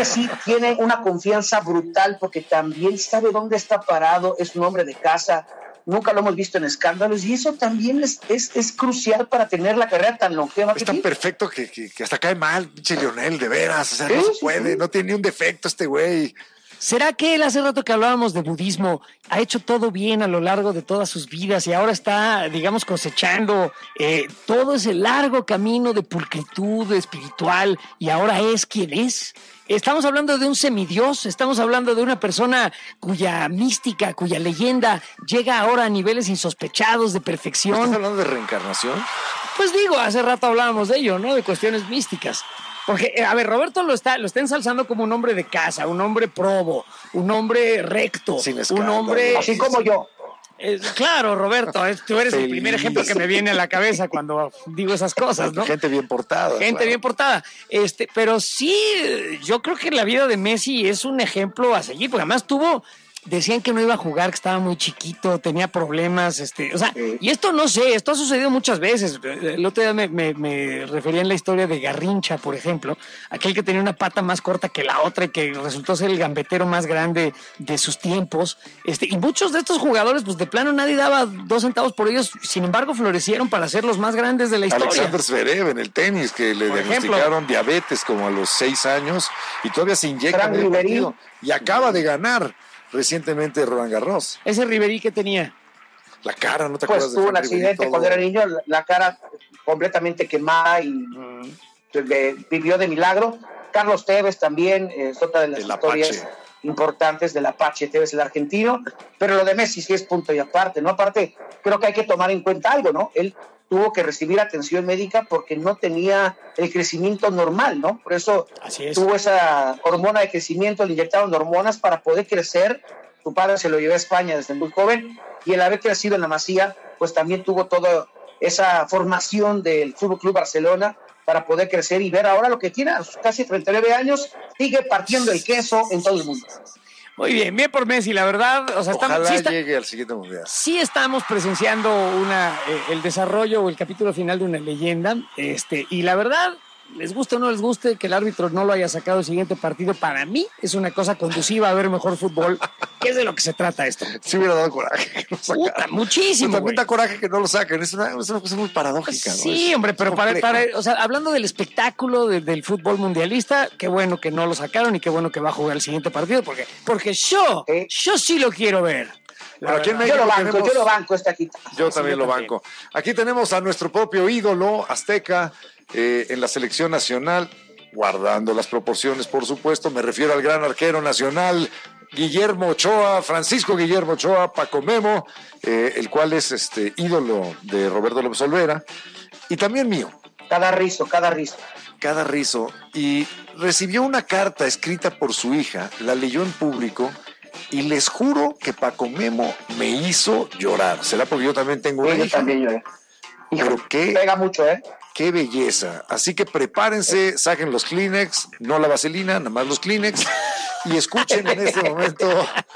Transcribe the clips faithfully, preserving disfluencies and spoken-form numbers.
Messi tiene una confianza brutal porque también sabe dónde está parado, es un hombre de casa, nunca lo hemos visto en escándalos y eso también es, es, es crucial para tener la carrera tan longeva. Es tan perfecto que, que, que hasta cae mal, pinche Lionel, de veras, o sea, no se puede, sí. No tiene ni un defecto este güey. ¿Será que él, hace rato que hablábamos de budismo, ha hecho todo bien a lo largo de todas sus vidas y ahora está, digamos, cosechando eh, todo ese largo camino de pulcritud espiritual y ahora es quien es? Estamos hablando de un semidios, estamos hablando de una persona cuya mística, cuya leyenda llega ahora a niveles insospechados de perfección. ¿Estás hablando de reencarnación? Pues digo, hace rato hablábamos de ello, ¿no? De cuestiones místicas. Porque, a ver, Roberto lo está, lo está ensalzando como un hombre de casa, un hombre probo, un hombre recto, sin escándalo, un hombre... Así como yo. Es, claro, Roberto, es, tú eres Feliz. El primer ejemplo que me viene a la cabeza cuando digo esas cosas, ¿no? Gente bien portada. Gente claro. bien portada. Este, pero sí, yo creo que la vida de Messi es un ejemplo a seguir, porque además tuvo... Decían que no iba a jugar, que estaba muy chiquito, tenía problemas, este, o sea, sí. Y esto no sé, esto ha sucedido muchas veces. El otro día me, me, me refería en la historia de Garrincha, por ejemplo, aquel que tenía una pata más corta que la otra y que resultó ser el gambetero más grande de sus tiempos. Este, y muchos de estos jugadores, pues de plano nadie daba dos centavos por ellos, sin embargo florecieron para ser los más grandes de la historia. Alexander Zverev en el tenis, que le por diagnosticaron ejemplo, diabetes como a los seis años y todavía se inyecta en el partido y acaba de ganar recientemente Roland Garros. ¿Ese Ribery que tenía? La cara, ¿no te pues acuerdas? Tuvo un accidente cuando era niño, la cara completamente quemada y mm. de, vivió de milagro. Carlos Tevez también es otra de las el historias Apache. importantes del Apache, Tevez el argentino, pero lo de Messi sí es punto y aparte, ¿no? Aparte, creo que hay que tomar en cuenta algo, ¿no? Él tuvo que recibir atención médica porque no tenía el crecimiento normal, ¿no? Por eso tuvo esa hormona de crecimiento, le inyectaron hormonas para poder crecer. Su padre se lo llevó a España desde muy joven y el haber crecido en la Masía, pues también tuvo toda esa formación del Fútbol Club Barcelona para poder crecer y ver ahora lo que tiene a sus casi treinta y nueve años, sigue partiendo el queso en todo el mundo. Muy bien, bien por Messi, la verdad. O sea, Ojalá estamos, sí está, llegue al siguiente mundial. Sí estamos presenciando una, eh, el desarrollo o el capítulo final de una leyenda. Este, y la verdad, les guste o no les guste, que el árbitro no lo haya sacado el siguiente partido, para mí es una cosa conduciva a ver mejor fútbol, que es de lo que se trata esto. Sí hubiera dado coraje que no sacaran. Puta, muchísimo. Pues también da coraje que no lo saquen, es una, es una cosa muy paradójica. Sí, ¿no? hombre, pero para, para, o sea, hablando del espectáculo de, del fútbol mundialista, qué bueno que no lo sacaron y qué bueno que va a jugar el siguiente partido, porque, porque yo, ¿Eh? yo sí lo quiero ver. Bueno, aquí en México yo lo banco, tenemos, yo lo banco esta aquí. Yo también sí, yo lo también. banco. Aquí tenemos a nuestro propio ídolo azteca eh, en la selección nacional, guardando las proporciones, por supuesto. Me refiero al gran arquero nacional Guillermo Ochoa, Francisco Guillermo Ochoa, Paco Memo, eh, el cual es este ídolo de Roberto López Olvera y también mío. Cada rizo, cada rizo. Cada rizo. Y recibió una carta escrita por su hija, la leyó en público. Y les juro que Paco Memo me hizo llorar. ¿Será porque yo también tengo una sí, hija? Yo también lloré. Pero qué, pega mucho, ¿eh? Qué belleza. Así que prepárense, saquen los Kleenex, no la vaselina, nada más los Kleenex. Y escuchen en este momento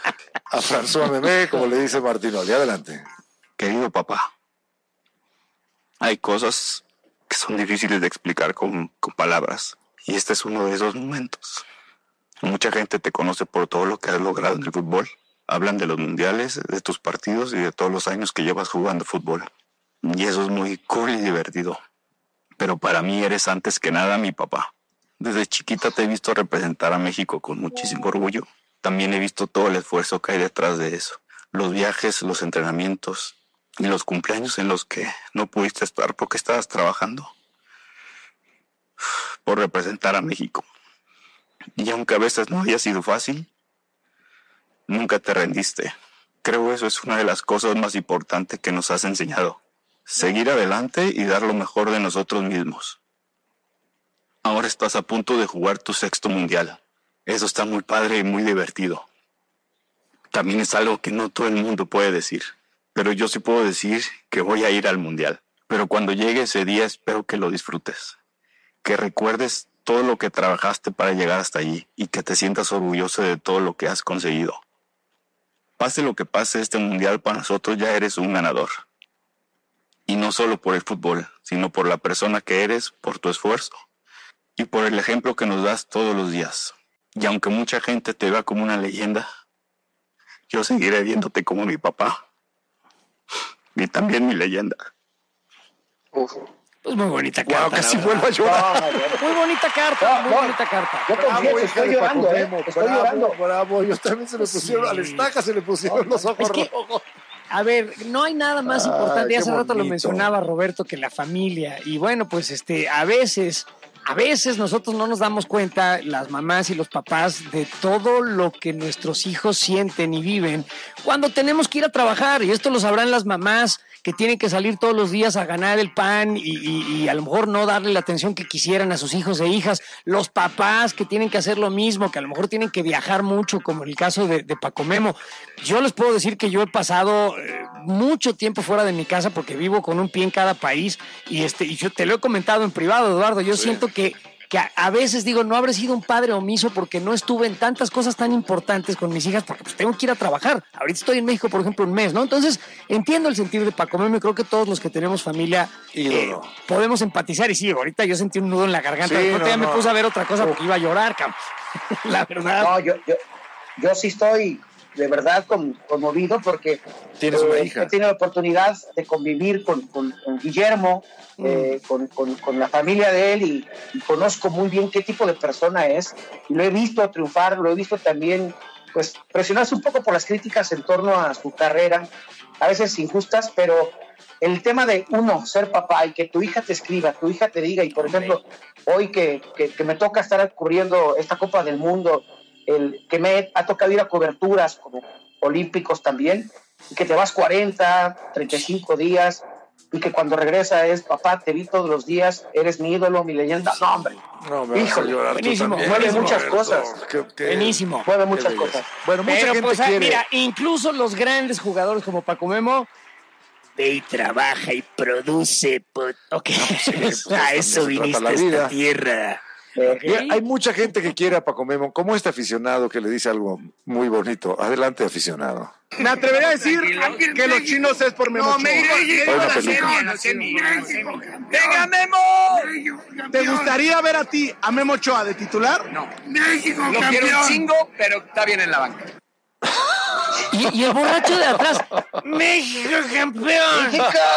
a François Memé, como le dice Martinoli. Adelante. Querido papá, hay cosas que son difíciles de explicar con, con palabras. Y este es uno de esos momentos. Mucha gente te conoce por todo lo que has logrado en el fútbol. Hablan de los mundiales, de tus partidos y de todos los años que llevas jugando fútbol. Y eso es muy cool y divertido. Pero para mí eres antes que nada mi papá. Desde chiquita te he visto representar a México con muchísimo orgullo. También he visto todo el esfuerzo que hay detrás de eso. Los viajes, los entrenamientos y los cumpleaños en los que no pudiste estar porque estabas trabajando por representar a México. Y aunque a veces no haya sido fácil, nunca te rendiste. Creo eso es una de las cosas más importantes que nos has enseñado. Seguir adelante y dar lo mejor de nosotros mismos. Ahora estás a punto de jugar tu sexto mundial. Eso está muy padre y muy divertido. También es algo que no todo el mundo puede decir. Pero yo sí puedo decir que voy a ir al mundial. Pero cuando llegue ese día espero que lo disfrutes. Que recuerdes todo lo que trabajaste para llegar hasta allí y que te sientas orgulloso de todo lo que has conseguido. Pase lo que pase, este mundial para nosotros ya eres un ganador. Y no solo por el fútbol, sino por la persona que eres, por tu esfuerzo y por el ejemplo que nos das todos los días. Y aunque mucha gente te vea como una leyenda, yo seguiré viéndote como mi papá. Y también mi leyenda. Uf. Pues muy bonita carta. Wow, casi vuelvo a llorar. No, no, Muy bonita carta, No, muy no. bonita carta. Yo confieso, estoy llorando, ¿eh? Bravo, Estoy llorando. bravo. Yo también se me pusieron, Sí. a la estaca se le pusieron los ojos Es que- rojos. A ver, no hay nada más Ay, importante. qué Hace rato lo bonito. mencionaba Roberto, que la familia. Y bueno, pues este, a veces, a veces nosotros no nos damos cuenta, las mamás y los papás, de todo lo que nuestros hijos sienten y viven cuando tenemos que ir a trabajar. Y esto lo sabrán las mamás que tienen que salir todos los días a ganar el pan y, y- y a lo mejor no darle la atención que quisieran a sus hijos e hijas. Los papás que tienen que hacer lo mismo, que a lo mejor tienen que viajar mucho, como en el caso de, de Paco Memo. Yo les puedo decir que yo he pasado eh, mucho tiempo fuera de mi casa porque vivo con un pie en cada país y este y yo te lo he comentado en privado, Eduardo. Yo Sí. siento que que a, a veces digo, no habré sido un padre omiso porque no estuve en tantas cosas tan importantes con mis hijas porque pues tengo que ir a trabajar. Ahorita estoy en México, por ejemplo, un mes, ¿no? Entonces, entiendo el sentir de Paco Memo y creo que todos los que tenemos familia Ídolo. eh, podemos empatizar. Y sí, ahorita yo sentí un nudo en la garganta. Sí, Después no, ya me no. puse a ver otra cosa porque iba a llorar, cabrón. La verdad. No, yo, yo, yo sí estoy de verdad con- conmovido porque Tienes una eh, hija. he tenido la oportunidad de convivir con, con- con Guillermo, eh, con, con- con la familia de él y, y conozco muy bien qué tipo de persona es y lo he visto triunfar, lo he visto también pues presionarse un poco por las críticas en torno a su carrera, a veces injustas, pero el tema de uno, ser papá y que tu hija te escriba, tu hija te diga, y por ejemplo, hoy que, que, que me toca estar cubriendo esta Copa del Mundo, el que me ha tocado ir a coberturas como olímpicos también, y que te vas cuarenta, treinta y cinco días, y que cuando regresa es, papá, te vi todos los días, eres mi ídolo, mi leyenda. No, hombre, No, me vas a Híjole, llorar tú buenísimo, también, mueve Roberto. muchas cosas. Qué- qué- Buenísimo. mueve qué muchas belleza. cosas. Bueno, mucha Pero gente pues, ah, quiere. mira, incluso los grandes jugadores como Paco Memo, ve y trabaja y produce. Pues, ok, pues, a también eso se viniste trata a la vida. esta tierra. Eh, Ok. Mira, hay mucha gente que quiere a Paco Memo, como este aficionado que le dice algo muy bonito. Adelante, aficionado. Me atrevería a decir que los chinos es por Memo Ochoa. Hay una película. ¡Venga, Memo! ¿Te gustaría ver a ti, a Memo Ochoa, de titular? No. México Lo campeón. quiero un chingo, pero está bien en la banca. Y, y el borracho de atrás, México campeón,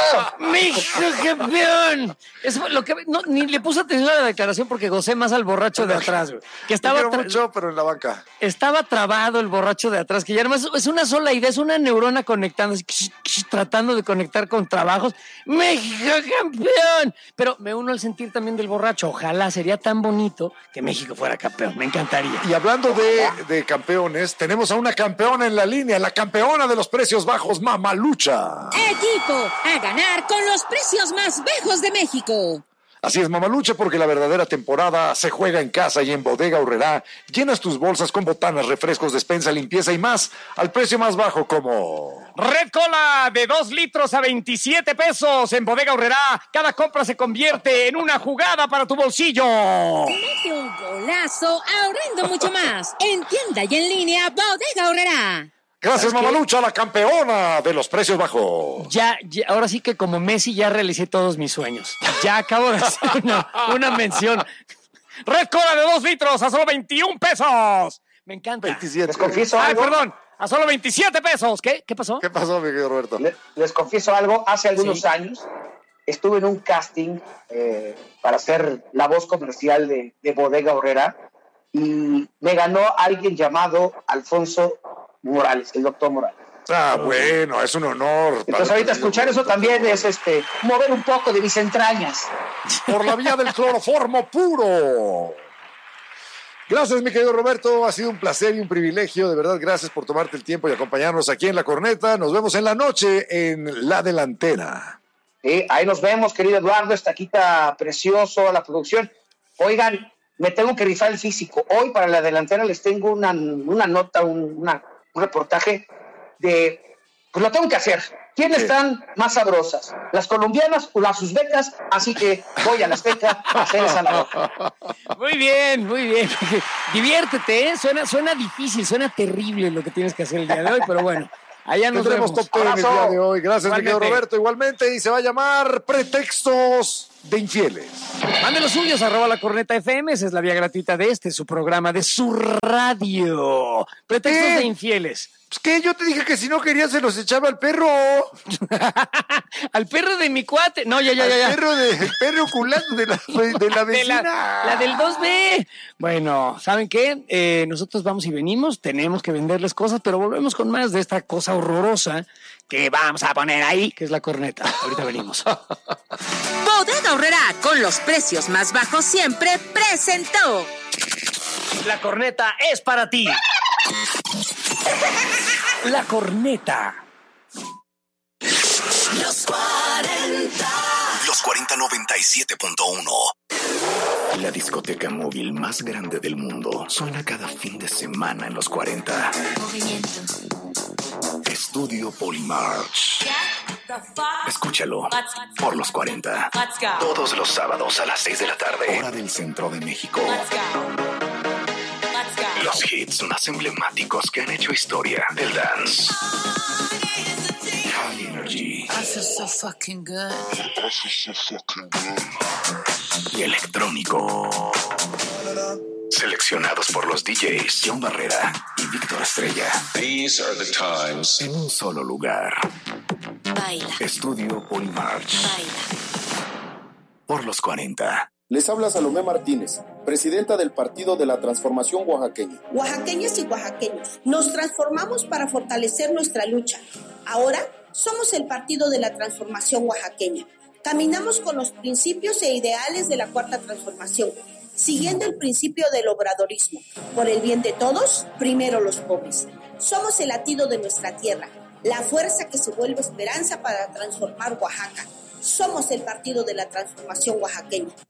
México campeón. Es lo que no, ni le puse atención a la declaración porque gocé más al borracho de atrás, güey. Que Te estaba quiero tra- mucho, pero en la banca. estaba trabado el borracho de atrás, que ya además es una sola idea, es una neurona conectando, así, tratando de conectar con trabajos. ¡México campeón! Pero me uno al sentir también del borracho. Ojalá sería tan bonito que México fuera campeón. Me encantaría. Y hablando de, de campeones, tenemos a una campeona en la línea, la campeona de los precios bajos, Mamalucha. Equipo a ganar con los precios más bajos de México. Así es, Mamalucha, porque la verdadera temporada se juega en casa y en Bodega Aurrerá. Llenas tus bolsas con botanas, refrescos, despensa, limpieza y más al precio más bajo como... Red Cola de dos litros a veintisiete pesos en Bodega Aurrerá. Cada compra se convierte en una jugada para tu bolsillo. Mete un golazo ahorrando mucho más. En tienda y en línea, Bodega Aurrerá. Gracias, ¿Sabes qué? Mamalucha, la campeona de los precios bajos. Ya, ya, ahora sí que como Messi ya realicé todos mis sueños. Ya acabo de hacer una, una mención. Red Cola de dos litros a solo veintiún pesos. Me encanta. veintisiete. Les confieso Ay, algo. perdón, a solo veintisiete pesos. ¿Qué? ¿Qué pasó? ¿Qué pasó, mi querido Roberto? Le- les confieso algo, hace algunos Sí. años estuve en un casting eh, para hacer la voz comercial de, de Bodega Aurrerá y me ganó alguien llamado Alfonso Morales, el doctor Morales. Ah, bueno, es un honor. Entonces para- ahorita escuchar eso también es este mover un poco de mis entrañas. Por la vía del cloroformo puro. Gracias, mi querido Roberto. Ha sido un placer y un privilegio. De verdad, gracias por tomarte el tiempo y acompañarnos aquí en La Corneta. Nos vemos en la noche en La Delantera. Sí, ahí nos vemos, querido Eduardo, estaquita precioso, la producción. Oigan, me tengo que rifar el físico. Hoy para la delantera les tengo una, una nota, un, una, un reportaje de... Pues lo tengo que hacer. ¿Quiénes Sí. están más sabrosas? ¿Las colombianas o las uzbecas? Así que voy a la Azteca a hacer esa labor. Muy bien, muy bien. Diviértete, ¿eh? Suena, suena difícil, suena terrible lo que tienes que hacer el día de hoy, pero bueno, allá nos Tendremos vemos. top ten el Abrazo. día de hoy. Gracias, mi querido Igualmente. Roberto. Igualmente, y se va a llamar Pretextos de infieles. Mande los suyos, arroba la corneta F M, esa es la vía gratuita de este, su programa, de su radio. Pretextos ¿Qué? de infieles. Pues que yo te dije que si no quería se los echaba al perro. Al perro de mi cuate. No, ya, ya, ya. ya. El perro, de, el perro culando de la, de la vecina. De la, la del dos B. Bueno, ¿saben qué? Eh, nosotros vamos y venimos, tenemos que venderles cosas, pero volvemos con más de esta cosa horrorosa que vamos a poner ahí, que es la corneta. Ahorita venimos. Bodega Aurrerá, con los precios más bajos siempre, presentó. La corneta es para ti. La corneta. Los cuarenta. Los cuarenta noventa y siete punto uno. La discoteca móvil más grande del mundo suena cada fin de semana en los cuarenta. Movimiento. Estudio Polymarch. Escúchalo Let's, por los cuarenta. let's go. Todos los sábados a las seis de la tarde. Hora del centro de México. Let's go. Let's go. Los hits más emblemáticos que han hecho historia del dance. High Energy. I feel so fucking good. Y electrónico. Seleccionados por los D Js John Barrera y Víctor Estrella. These are the times. En un solo lugar. Baila. Estudio Polymarch. Baila. Por los cuarenta. Les habla Salomé Martínez, presidenta del Partido de la Transformación Oaxaqueña. Oaxaqueñas y oaxaqueños, nos transformamos para fortalecer nuestra lucha. Ahora somos el Partido de la Transformación Oaxaqueña. Caminamos con los principios e ideales de la Cuarta Transformación, siguiendo el principio del obradorismo. Por el bien de todos, primero los pobres. Somos el latido de nuestra tierra, la fuerza que se vuelve esperanza para transformar Oaxaca. Somos el Partido de la Transformación Oaxaqueña.